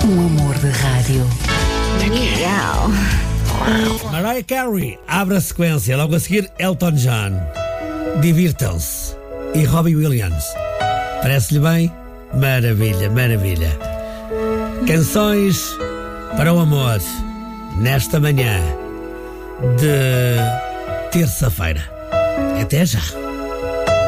Um amor de rádio. Mariah Carey abre a sequência. Logo a seguir, Elton John. Divirtam-se. E Robbie Williams. Parece-lhe bem? Maravilha, maravilha. Canções para o amor. Nesta manhã de terça-feira. Até já.